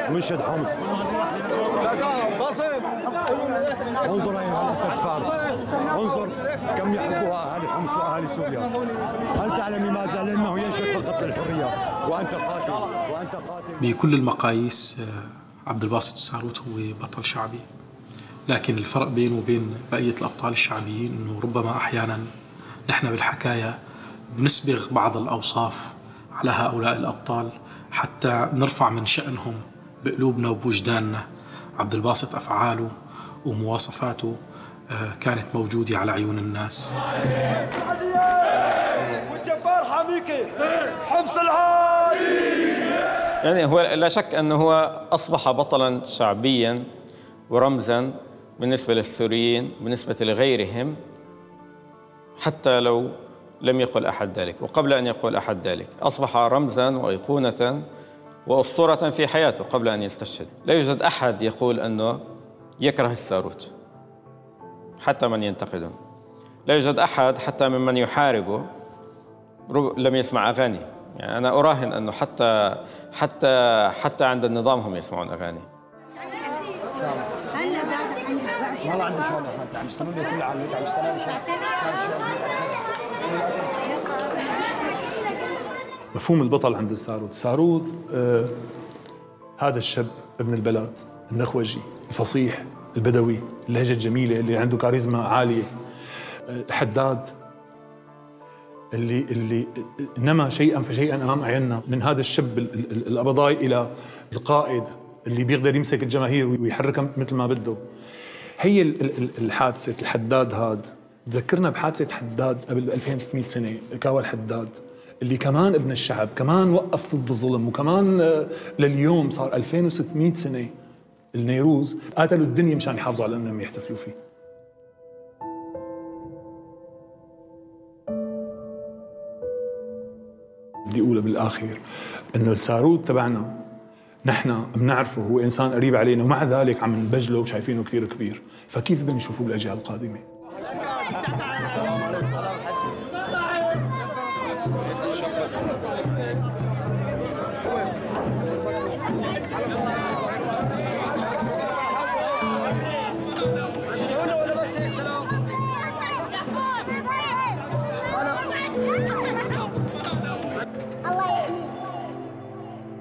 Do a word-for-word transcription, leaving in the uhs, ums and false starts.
منشد حمص. انظر ايها الاستغفار، انظر كم يحبها اهالي حمص واهالي سوريا. هل تعلم لماذا؟ لانه ينشد فقط للحريه، وانت قاتل وانت قاتل. بكل المقاييس عبد الباسط الساروت هو بطل شعبي، لكن الفرق بينه وبين بقيه الابطال الشعبيين انه ربما احيانا نحن بالحكايه بنسبغ بعض الاوصاف على هؤلاء الابطال حتى نرفع من شأنهم بقلوبنا وبوجداننا. عبد الباسط أفعاله ومواصفاته كانت موجودة على عيون الناس. والجبار حميكي حمص العادي. يعني هو لا شك أنه هو أصبح بطلاً شعبياً ورمزاً بالنسبة للسوريين بالنسبة لغيرهم، حتى لو لم يقل أحد ذلك. وقبل أن يقول أحد ذلك أصبح رمزاً وأيقونة وأسطورة في حياته قبل أن يستشهد. لا يوجد أحد يقول أنه يكره الساروت، حتى من ينتقده. لا يوجد أحد حتى ممن يحاربه لم يسمع أغاني. يعني أنا أراهن أنه حتى حتى حتى عند النظام هم يسمعون أغاني. والله عندي شغل عم يستنوا لي كل عام عم يستنوا لي شغل. مفهوم البطل عند الساروت، الساروت آه هذا الشاب ابن البلد النخوجي الفصيح البدوي اللهجة الجميلة اللي عنده كاريزما عالية، آه الحداد اللي اللي نما شيئا فشيئا امام عيننا، من هذا الشاب القبضاي الى القائد اللي بيقدر يمسك الجماهير ويحركها مثل ما بده. هي الحادثة الحداد هاد تذكرنا بحادثة حداد قبل ألفين وستمئة سنة، كاوى الحداد اللي كمان ابن الشعب، كمان وقف ضد الظلم، وكمان لليوم صار ألفين وستمئة سنة النيروز قاتلوا الدنيا مشان يحافظوا على انهم يحتفلوا فيه. بدي اقول بالاخير انه الساروت تبعنا نحن بنعرفه هو انسان قريب علينا، ومع ذلك عم نبجله وشايفينه كثير كبير، فكيف بدنا نشوفه بالاجيال القادمه؟